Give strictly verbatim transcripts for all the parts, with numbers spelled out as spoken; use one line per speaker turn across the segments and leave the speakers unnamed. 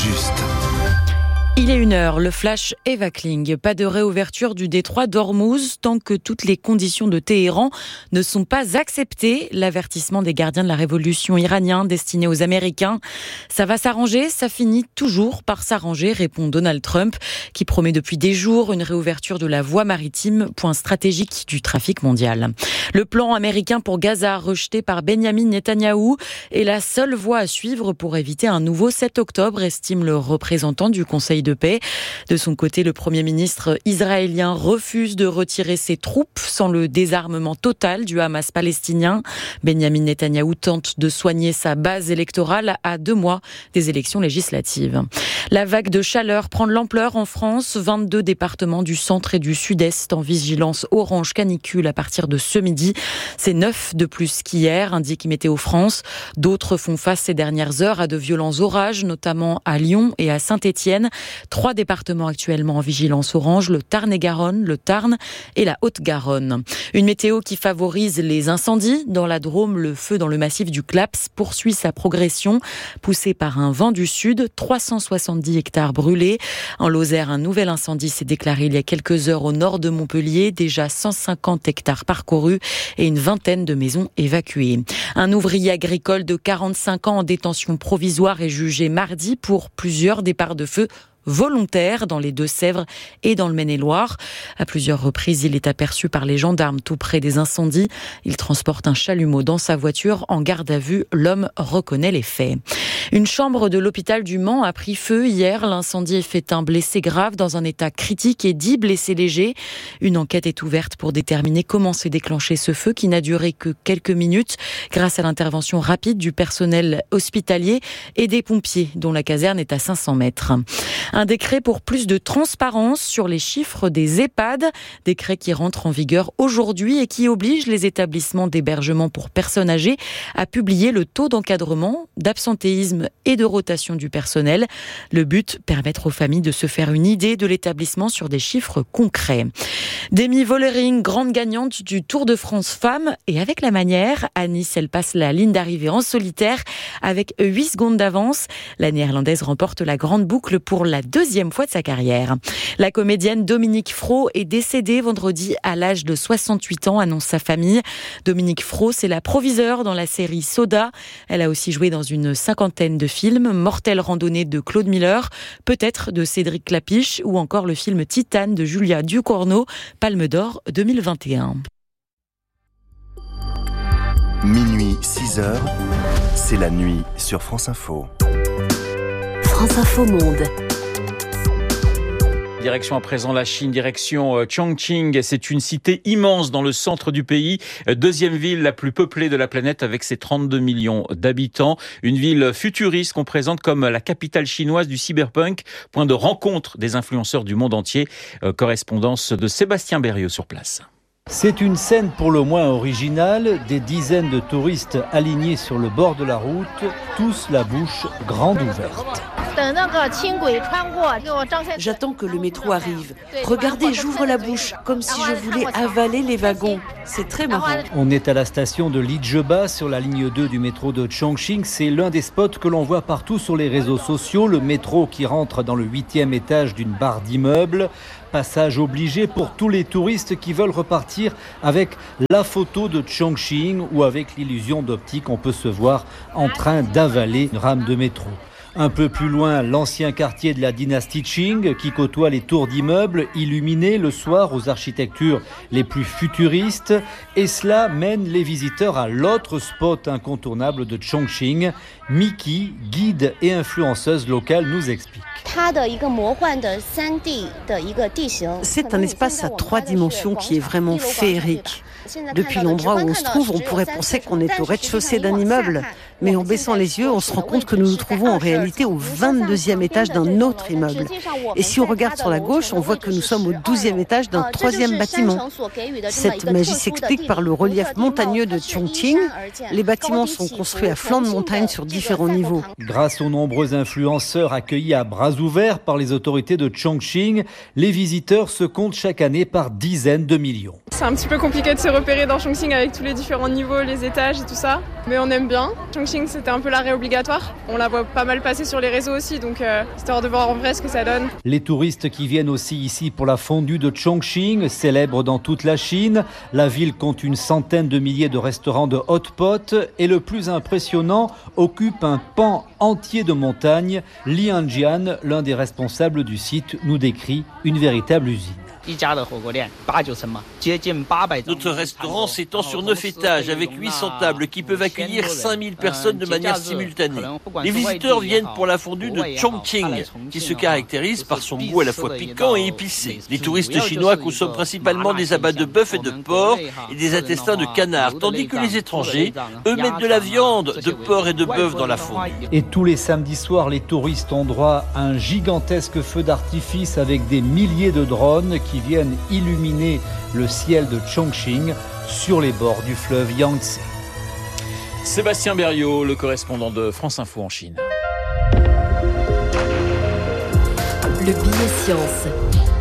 juste.
Il est une heure, le flash Eva Kling. Pas de réouverture du détroit d'Ormuz tant que toutes les conditions de Téhéran ne sont pas acceptées. L'avertissement des gardiens de la révolution iranien destiné aux Américains. Ça va s'arranger, ça finit toujours par s'arranger, répond Donald Trump, qui promet depuis des jours une réouverture de la voie maritime, point stratégique du trafic mondial. Le plan américain pour Gaza, rejeté par Benjamin Netanyahou, est la seule voie à suivre pour éviter un nouveau sept octobre, estime le représentant du Conseil de paix. De son côté, le Premier ministre israélien refuse de retirer ses troupes sans le désarmement total du Hamas palestinien. Benjamin Netanyahou tente de soigner sa base électorale à deux mois des élections législatives. La vague de chaleur prend de l'ampleur en France. vingt-deux départements du centre et du sud-est en vigilance orange canicule à partir de ce midi. C'est neuf de plus qu'hier, indique Météo France. D'autres font face ces dernières heures à de violents orages, notamment à Lyon et à Saint-Étienne. Trois départements actuellement en vigilance orange, le Tarn-et-Garonne, le Tarn et la Haute-Garonne. Une météo qui favorise les incendies. Dans la Drôme, le feu dans le massif du Claps poursuit sa progression. Poussé par un vent du sud, trois cent soixante-dix hectares brûlés. En Lozère, un nouvel incendie s'est déclaré il y a quelques heures au nord de Montpellier. Déjà cent cinquante hectares parcourus et une vingtaine de maisons évacuées. Un ouvrier agricole de quarante-cinq ans en détention provisoire est jugé mardi pour plusieurs départs de feu volontaire dans les Deux-Sèvres et dans le Maine-et-Loire. À plusieurs reprises, il est aperçu par les gendarmes tout près des incendies. Il transporte un chalumeau dans sa voiture. En garde à vue, l'homme reconnaît les faits. Une chambre de l'hôpital du Mans a pris feu hier. L'incendie fait un blessé grave dans un état critique et dix blessés légers. Une enquête est ouverte pour déterminer comment s'est déclenché ce feu qui n'a duré que quelques minutes grâce à l'intervention rapide du personnel hospitalier et des pompiers dont la caserne est à cinq cents mètres. Un décret pour plus de transparence sur les chiffres des EHPAD. Décret qui rentre en vigueur aujourd'hui et qui oblige les établissements d'hébergement pour personnes âgées à publier le taux d'encadrement, d'absentéisme et de rotation du personnel. Le but, permettre aux familles de se faire une idée de l'établissement sur des chiffres concrets. Demi Vollering, grande gagnante du Tour de France Femmes. Et avec la manière, à Nice, elle passe la ligne d'arrivée en solitaire avec huit secondes d'avance. La néerlandaise remporte la grande boucle pour la deuxième fois de sa carrière. La comédienne Dominique Fro est décédée vendredi à l'âge de soixante-huit ans, annonce sa famille. Dominique Fro, c'est la proviseure dans la série Soda. Elle a aussi joué dans une cinquantaine de films. Mortelle randonnée de Claude Miller, peut-être de Cédric Clapiche ou encore le film Titane de Julia Ducournau, Palme d'Or deux mille vingt et un.
Minuit, six heures, c'est la nuit sur France Info.
France Info Monde.
Direction à présent la Chine, direction Chongqing. C'est une cité immense dans le centre du pays. Deuxième ville la plus peuplée de la planète avec ses trente-deux millions d'habitants. Une ville futuriste qu'on présente comme la capitale chinoise du cyberpunk. Point de rencontre des influenceurs du monde entier. Correspondance de Sébastien Berrieux sur place.
C'est une scène pour le moins originale. Des dizaines de touristes alignés sur le bord de la route, tous la bouche grande ouverte.
J'attends que le métro arrive. Regardez, j'ouvre la bouche, comme si je voulais avaler les wagons. C'est très marrant.
On est à la station de Lijeba, sur la ligne deux du métro de Chongqing. C'est l'un des spots que l'on voit partout sur les réseaux sociaux. Le métro qui rentre dans le huitième étage d'une barre d'immeubles. Passage obligé pour tous les touristes qui veulent repartir avec la photo de Chongqing ou avec l'illusion d'optique. On peut se voir en train d'avaler une rame de métro. Un peu plus loin, l'ancien quartier de la dynastie Qing qui côtoie les tours d'immeubles illuminés le soir aux architectures les plus futuristes. Et cela mène les visiteurs à l'autre spot incontournable de Chongqing. Miki, guide et influenceuse locale, nous explique.
C'est un espace à trois dimensions qui est vraiment féerique. Depuis l'endroit où on se trouve, on pourrait penser qu'on est au rez-de-chaussée d'un immeuble. Mais en baissant les yeux, on se rend compte que nous nous trouvons en réalité au vingt-deuxième étage d'un autre immeuble. Et si on regarde sur la gauche, on voit que nous sommes au douzième étage d'un troisième bâtiment. Cette magie s'explique par le relief montagneux de Chongqing. Les bâtiments sont construits à flanc de montagne sur différents niveaux.
Grâce aux nombreux influenceurs accueillis à bras ouverts par les autorités de Chongqing, les visiteurs se comptent chaque année par dizaines de millions.
C'est un petit peu compliqué de se repérer dans Chongqing avec tous les différents niveaux, les étages et tout ça. Mais on aime bien. Chongqing, c'était un peu l'arrêt obligatoire. On la voit pas mal passer sur les réseaux aussi, donc euh, histoire de voir en vrai ce que ça donne.
Les touristes qui viennent aussi ici pour la fondue de Chongqing, célèbre dans toute la Chine. La ville compte une centaine de milliers de restaurants de hot pot et le plus impressionnant occupe un pan entier de montagne. Li Hanjian, l'un des responsables du site, nous décrit une véritable usine.
Notre restaurant s'étend sur neuf étages avec huit cents tables qui peuvent accueillir cinq mille personnes de manière simultanée. Les visiteurs viennent pour la fondue de Chongqing, qui se caractérise par son goût à la fois piquant et épicé. Les touristes chinois consomment principalement des abats de bœuf et de porc et des intestins de canard, tandis que les étrangers, eux, mettent de la viande, de porc et de bœuf dans la fondue.
Et tous les samedis soirs, les touristes ont droit à un gigantesque feu d'artifice avec des milliers de drones qui viennent illuminer le ciel de Chongqing sur les bords du fleuve Yangtze.
Sébastien Berriot, le correspondant de France Info en Chine.
Le billet science.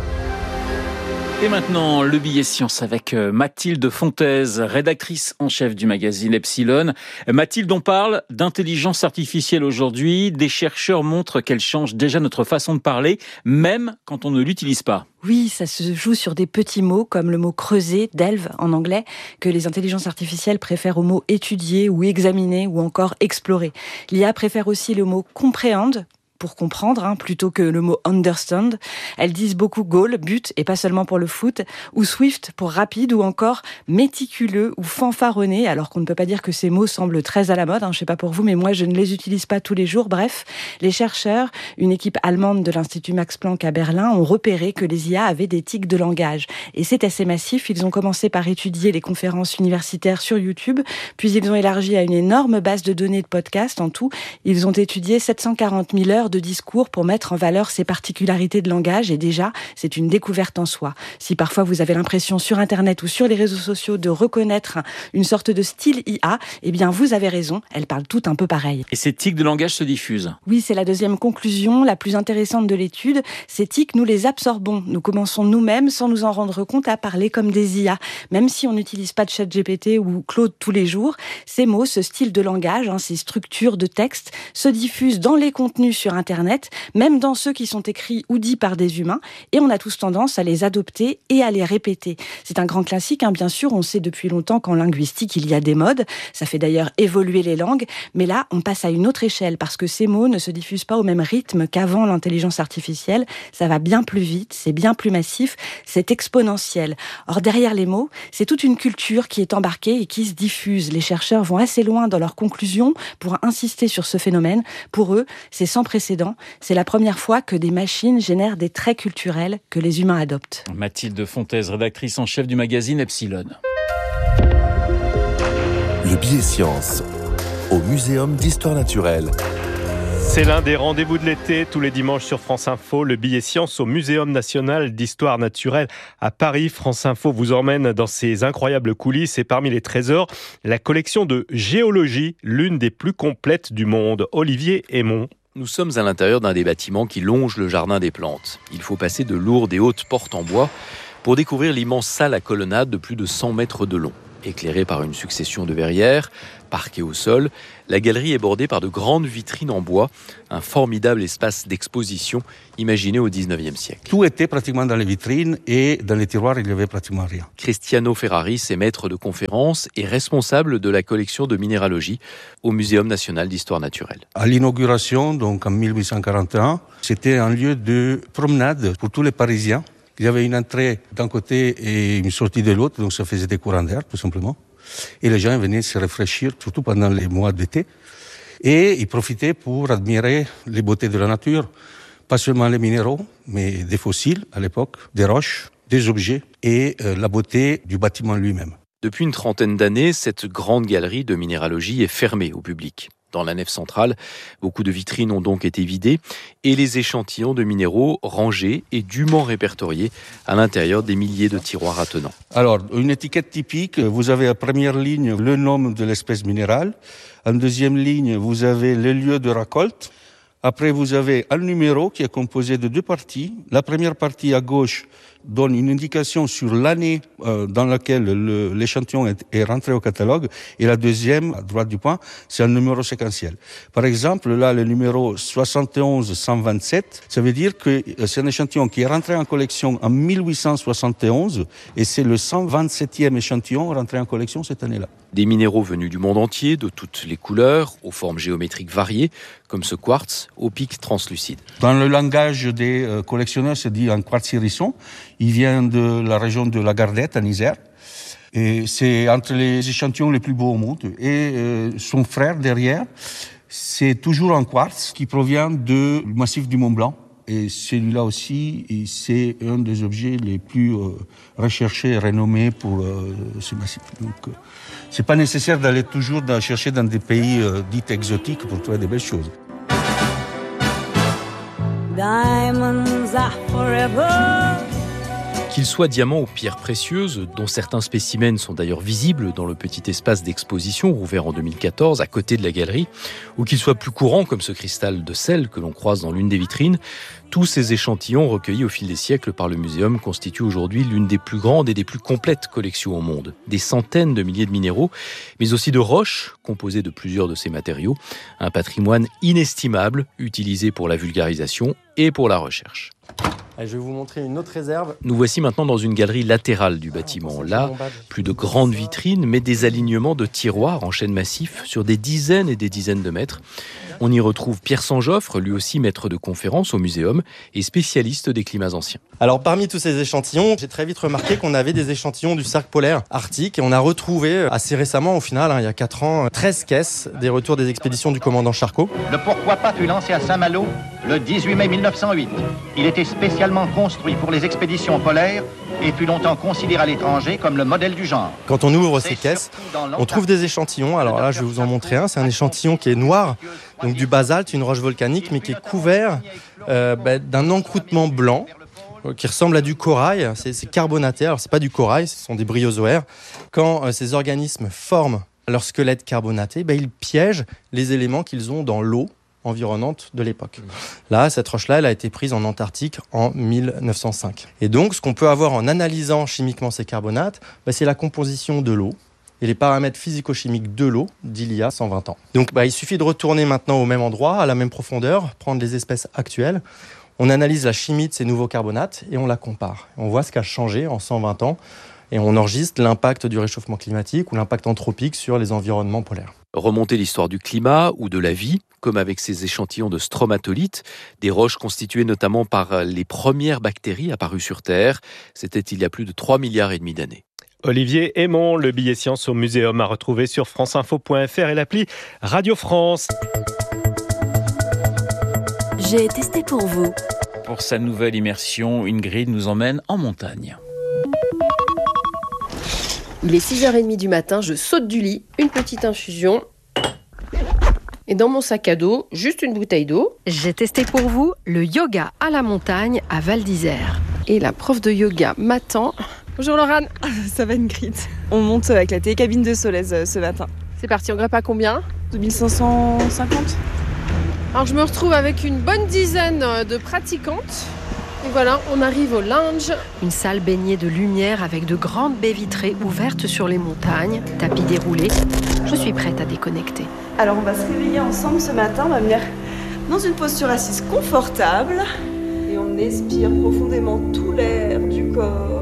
Et maintenant, le billet science avec Mathilde Fontaise, rédactrice en chef du magazine Epsilon. Mathilde, on parle d'intelligence artificielle aujourd'hui. Des chercheurs montrent qu'elle change déjà notre façon de parler, même quand on ne l'utilise pas.
Oui, ça se joue sur des petits mots comme le mot creuser, delve en anglais, que les intelligences artificielles préfèrent au mot étudier ou examiner ou encore explorer. L'I A préfère aussi le mot comprehend, pour comprendre, hein, plutôt que le mot understand. Elles disent beaucoup goal, but, et pas seulement pour le foot, ou swift pour rapide, ou encore méticuleux ou fanfaronné, alors qu'on ne peut pas dire que ces mots semblent très à la mode, hein, je sais pas pour vous, mais moi je ne les utilise pas tous les jours. Bref, les chercheurs, une équipe allemande de l'Institut Max Planck à Berlin, ont repéré que les I A avaient des tics de langage. Et c'est assez massif, ils ont commencé par étudier les conférences universitaires sur YouTube, puis ils ont élargi à une énorme base de données de podcasts. En tout, ils ont étudié sept cent quarante mille heures de discours pour mettre en valeur ces particularités de langage, et déjà, c'est une découverte en soi. Si parfois vous avez l'impression sur Internet ou sur les réseaux sociaux de reconnaître une sorte de style I A, eh bien vous avez raison, elles parlent toutes un peu pareil.
Et ces tics de langage se diffusent.
Oui, c'est la deuxième conclusion, la plus intéressante de l'étude. Ces tics, nous les absorbons. Nous commençons nous-mêmes, sans nous en rendre compte, à parler comme des I A. Même si on n'utilise pas de ChatGPT ou Claude tous les jours, ces mots, ce style de langage, hein, ces structures de texte, se diffusent dans les contenus sur Internet, même dans ceux qui sont écrits ou dits par des humains, et on a tous tendance à les adopter et à les répéter. C'est un grand classique, hein, bien sûr, on sait depuis longtemps qu'en linguistique, il y a des modes, ça fait d'ailleurs évoluer les langues, mais là, on passe à une autre échelle, parce que ces mots ne se diffusent pas au même rythme qu'avant l'intelligence artificielle, ça va bien plus vite, c'est bien plus massif, c'est exponentiel. Or, derrière les mots, c'est toute une culture qui est embarquée et qui se diffuse. Les chercheurs vont assez loin dans leurs conclusions pour insister sur ce phénomène. Pour eux, c'est sans précédent. C'est la première fois que des machines génèrent des traits culturels que les humains adoptent.
Mathilde Fontaise, rédactrice en chef du magazine Epsilon.
Le billet science au Muséum d'Histoire Naturelle.
C'est l'un des rendez-vous de l'été, tous les dimanches sur France Info, le billet science au Muséum national d'histoire naturelle à Paris. France Info vous emmène dans ces incroyables coulisses et parmi les trésors, la collection de géologie, l'une des plus complètes du monde. Olivier Aymon.
Nous sommes à l'intérieur d'un des bâtiments qui longe le jardin des plantes. Il faut passer de lourdes et hautes portes en bois pour découvrir l'immense salle à colonnade de plus de cent mètres de long. Éclairée par une succession de verrières, parquée au sol, la galerie est bordée par de grandes vitrines en bois, un formidable espace d'exposition imaginé au dix-neuvième siècle.
Tout était pratiquement dans les vitrines et dans les tiroirs, il n'y avait pratiquement rien.
Cristiano Ferraris est maître de conférences et responsable de la collection de minéralogie au Muséum national d'histoire naturelle.
À l'inauguration, donc en mille huit cent quarante et un, c'était un lieu de promenade pour tous les Parisiens. Il y avait une entrée d'un côté et une sortie de l'autre, donc ça faisait des courants d'air, tout simplement. Et les gens venaient se rafraîchir, surtout pendant les mois d'été. Et ils profitaient pour admirer les beautés de la nature. Pas seulement les minéraux, mais des fossiles à l'époque, des roches, des objets et euh, la beauté du bâtiment lui-même.
Depuis une trentaine d'années, cette grande galerie de minéralogie est fermée au public. Dans la nef centrale, beaucoup de vitrines ont donc été vidées et les échantillons de minéraux rangés et dûment répertoriés à l'intérieur des milliers de tiroirs attenants.
Alors, une étiquette typique, vous avez à première ligne le nom de l'espèce minérale. En deuxième ligne, vous avez le lieu de récolte. Après, vous avez un numéro qui est composé de deux parties. La première partie à gauche donne une indication sur l'année euh, dans laquelle le, l'échantillon est, est rentré au catalogue. Et la deuxième, à droite du point, c'est un numéro séquentiel. Par exemple, là, le numéro soixante et onze cent vingt-sept, ça veut dire que c'est un échantillon qui est rentré en collection en mille huit cent soixante et onze et c'est le cent vingt-septième échantillon rentré en collection cette année-là.
Des minéraux venus du monde entier, de toutes les couleurs, aux formes géométriques variées, comme ce quartz aux pics translucides.
Dans le langage des euh, collectionneurs, c'est dit un quartz hérisson. Il vient de la région de la Gardette, en Isère. Et c'est entre les échantillons les plus beaux au monde. Et euh, son frère, derrière, c'est toujours un quartz qui provient du massif du Mont Blanc. Et celui-là aussi, c'est un des objets les plus euh, recherchés et renommés pour euh, ce massif. Donc, euh, c'est pas nécessaire d'aller toujours dans, chercher dans des pays euh, dits exotiques pour trouver des belles choses.
Diamonds are forever. Qu'ils soient diamants ou pierres précieuses, dont certains spécimens sont d'ailleurs visibles dans le petit espace d'exposition rouvert en deux mille quatorze à côté de la galerie, ou qu'ils soient plus courants comme ce cristal de sel que l'on croise dans l'une des vitrines, tous ces échantillons recueillis au fil des siècles par le muséum constituent aujourd'hui l'une des plus grandes et des plus complètes collections au monde. Des centaines de milliers de minéraux, mais aussi de roches composées de plusieurs de ces matériaux. Un patrimoine inestimable utilisé pour la vulgarisation et pour la recherche.
Je vais vous montrer une autre réserve.
Nous voici maintenant dans une galerie latérale du bâtiment. Là, plus de grandes vitrines, mais des alignements de tiroirs en chêne massif sur des dizaines et des dizaines de mètres. On y retrouve Pierre Sanjoffre, lui aussi maître de conférences au muséum et spécialiste des climats anciens.
Alors parmi tous ces échantillons, j'ai très vite remarqué qu'on avait des échantillons du cercle polaire arctique et on a retrouvé assez récemment, au final, hein, il y a quatre ans, treize caisses des retours des expéditions du commandant Charcot.
Le Pourquoi pas fut lancé à Saint-Malo le dix-huit mai mille neuf cent huit. Il était spécialement construit pour les expéditions polaires et fut longtemps considéré à l'étranger comme le modèle du genre.
Quand on ouvre ces caisses, on trouve des échantillons. Alors là, je vais vous en montrer un. C'est un échantillon qui est noir, donc du basalte, une roche volcanique, mais qui est couvert euh, bah, d'un encroûtement blanc qui ressemble à du corail. C'est, c'est carbonaté. Alors c'est pas du corail, ce sont des bryozoaires. Quand euh, ces organismes forment leur squelette carbonaté, bah, ils piègent les éléments qu'ils ont dans l'eau environnante de l'époque. Là, cette roche-là, elle a été prise en Antarctique en mille neuf cent cinq. Et donc, ce qu'on peut avoir en analysant chimiquement ces carbonates, bah, c'est la composition de l'eau et les paramètres physico-chimiques de l'eau d'il y a cent vingt ans. Donc, bah, il suffit de retourner maintenant au même endroit, à la même profondeur, prendre les espèces actuelles. On analyse la chimie de ces nouveaux carbonates et on la compare. On voit ce qui a changé en cent vingt ans et on enregistre l'impact du réchauffement climatique ou l'impact anthropique sur les environnements polaires.
Remonter l'histoire du climat ou de la vie, comme avec ces échantillons de stromatolites, des roches constituées notamment par les premières bactéries apparues sur Terre. C'était il y a plus de trois milliards et demi d'années.
Olivier Aymon, le billet science au muséum à retrouver sur franceinfo point f r et l'appli Radio France.
J'ai testé pour vous.
Pour sa nouvelle immersion, Ingrid nous emmène en montagne.
Il est six heures trente du matin, je saute du lit, une petite infusion. Et dans mon sac à dos, juste une bouteille d'eau.
J'ai testé pour vous le yoga à la montagne à Val d'Isère.
Et la prof de yoga m'attend. Bonjour Laurane.
Ça va Ingrid. On monte avec la télécabine de Solèze ce matin.
C'est parti, on grimpe à combien ?
deux mille cinq cent cinquante.
Alors je me retrouve avec une bonne dizaine de pratiquantes. Et voilà, on arrive au lounge.
Une salle baignée de lumière avec de grandes baies vitrées ouvertes sur les montagnes, tapis déroulés. Je suis prête à déconnecter.
Alors on va se réveiller ensemble ce matin, on va venir dans une posture assise confortable et on expire profondément tout l'air du corps.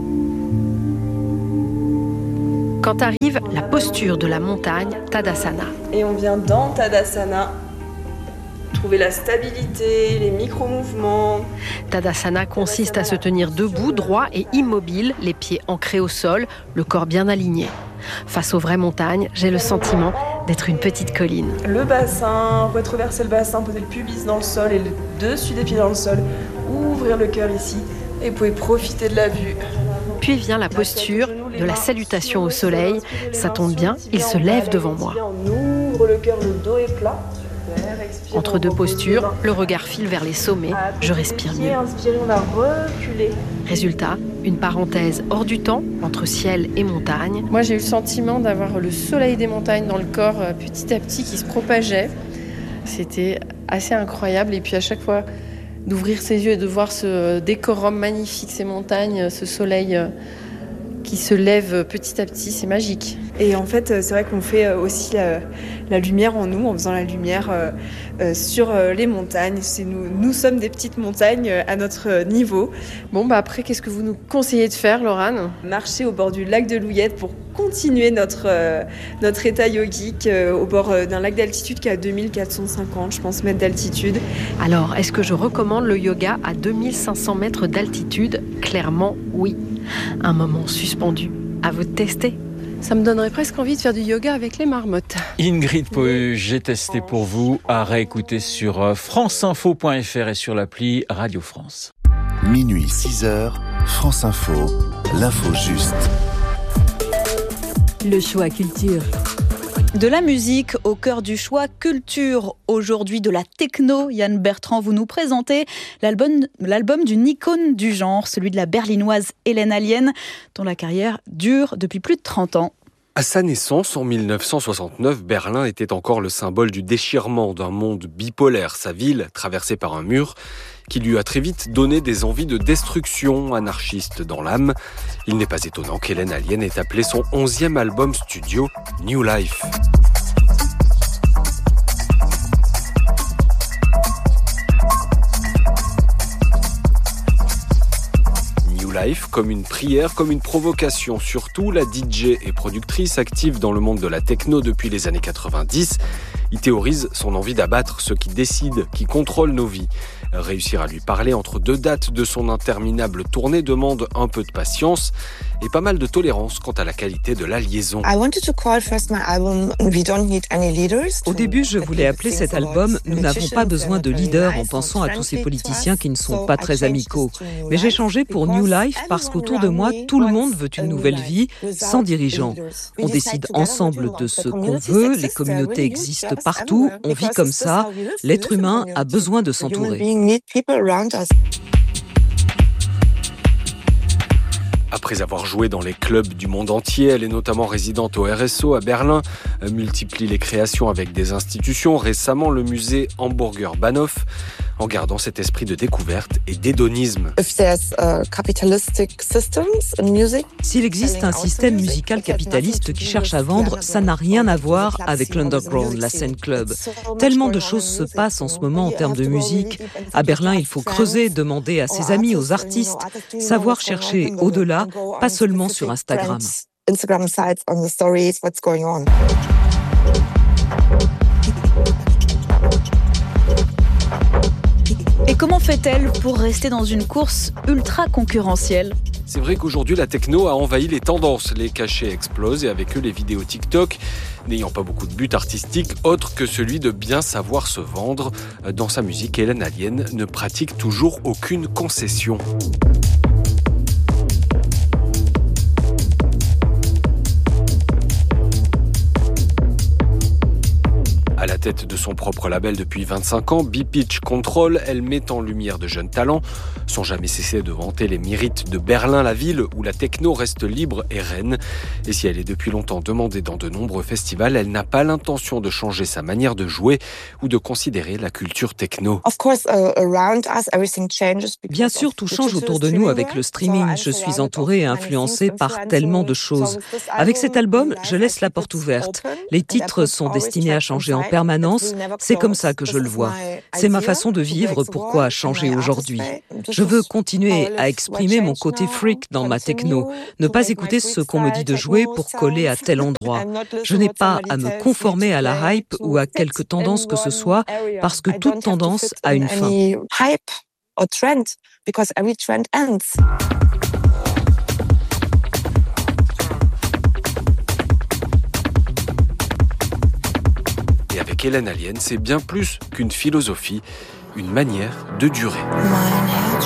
Quand arrive la posture de la montagne, Tadasana.
Et on vient dans Tadasana. Trouver la stabilité, les micro-mouvements.
Tadasana consiste à se tenir debout, droit et immobile, les pieds ancrés au sol, le corps bien aligné. Face aux vraies montagnes, j'ai le sentiment d'être une petite colline.
Le bassin, retroverser le bassin, poser le pubis dans le sol et le dessus des pieds dans le sol. Ouvrir le cœur ici et vous pouvez profiter de la vue.
Puis vient la posture de la salutation au soleil. Ça tombe bien, il se lève devant moi.
On ouvre le cœur, le dos est plat.
Entre deux postures, le regard file vers les sommets, je respire mieux.
Inspirez, on va reculer.
Résultat, une parenthèse hors du temps, entre ciel et montagne.
Moi j'ai eu le sentiment d'avoir le soleil des montagnes dans le corps petit à petit qui se propageait. C'était assez incroyable et puis à chaque fois d'ouvrir ses yeux et de voir ce décorum magnifique, ces montagnes, ce soleil qui se lève petit à petit, c'est magique.
Et en fait, c'est vrai qu'on fait aussi la, la lumière en nous, en faisant la lumière euh, euh, sur les montagnes. C'est nous, nous sommes des petites montagnes à notre niveau.
Bon, bah après, qu'est-ce que vous nous conseillez de faire, Laurane ?
Marcher au bord du lac de Louillette pour continuer notre, euh, notre état yogique euh, au bord d'un lac d'altitude qui est à deux mille quatre cent cinquante, je pense, mètres d'altitude.
Alors, est-ce que je recommande le yoga à deux mille cinq cents mètres d'altitude ? Clairement, oui. Un moment suspendu. À vous de tester.
Ça me donnerait presque envie de faire du yoga avec les marmottes.
Ingrid Poe, j'ai testé pour vous, à réécouter sur franceinfo point f r et sur l'appli Radio France.
Minuit six heures, France Info, l'info juste.
Le choix culture. De la musique au cœur du choix culture. Aujourd'hui de la techno. Yann Bertrand, vous nous présentez l'album, l'album d'une icône du genre, celui de la berlinoise Hélène Allienne, dont la carrière dure depuis plus de trente ans.
À sa naissance, en mille neuf cent soixante-neuf, Berlin était encore le symbole du déchirement d'un monde bipolaire. Sa ville, traversée par un mur, qui lui a très vite donné des envies de destruction anarchiste dans l'âme. Il n'est pas étonnant qu'Hélène Allienne ait appelé son onzième album studio New Life. Life, comme une prière, comme une provocation. Surtout, la D J et productrice active dans le monde de la techno depuis les années quatre-vingt-dix, il théorise son envie d'abattre ceux qui décident, qui contrôlent nos vies. Réussir à lui parler entre deux dates de son interminable tournée demande un peu de patience et pas mal de tolérance quant à la qualité de la liaison.
Au début, je voulais appeler cet album « Nous n'avons pas besoin de leaders » en pensant à tous ces politiciens qui ne sont pas très amicaux. Mais j'ai changé pour New Life parce qu'autour de moi, tout le monde veut une nouvelle vie sans dirigeants. On décide ensemble de ce qu'on veut, les communautés existent partout, on vit comme ça, l'être humain a besoin de s'entourer.
Après avoir joué dans les clubs du monde entier, elle est notamment résidente au R S O à Berlin, elle multiplie les créations avec des institutions, récemment le musée Hamburger Bahnhof, en gardant cet esprit de découverte et d'hédonisme.
S'il existe un système musical capitaliste qui cherche à vendre, ça n'a rien à voir avec l'underground, la scène club. Tellement de choses se passent en ce moment en termes de musique. À Berlin, il faut creuser, demander à ses amis, aux artistes, savoir chercher au-delà, pas seulement sur Instagram.
Et comment fait-elle pour rester dans une course ultra concurrentielle ?
C'est vrai qu'aujourd'hui, la techno a envahi les tendances. Les cachets explosent et avec eux, les vidéos TikTok, n'ayant pas beaucoup de but artistique autre que celui de bien savoir se vendre. Dans sa musique, Hélène Allienne ne pratique toujours aucune concession. À la tête de son propre label depuis vingt-cinq ans, B-Pitch Control, elle met en lumière de jeunes talents, sans jamais cesser de vanter les mérites de Berlin, la ville où la techno reste libre et reine. Et si elle est depuis longtemps demandée dans de nombreux festivals, elle n'a pas l'intention de changer sa manière de jouer ou de considérer la culture techno.
Bien sûr, tout change autour de nous avec le streaming. Je suis entourée et influencée par tellement de choses. Avec cet album, je laisse la porte ouverte. Les titres sont destinés à changer en permanence, c'est comme ça que je le vois. C'est ma façon de vivre, pourquoi changer aujourd'hui ? Je veux continuer à exprimer mon côté freak dans ma techno, ne pas écouter ce qu'on me dit de jouer pour coller à tel endroit. Je n'ai pas à me conformer à la hype ou à quelque tendance que ce soit, parce que toute tendance a une fin.
Avec Hélène Allienne, c'est bien plus qu'une philosophie, une manière de durer.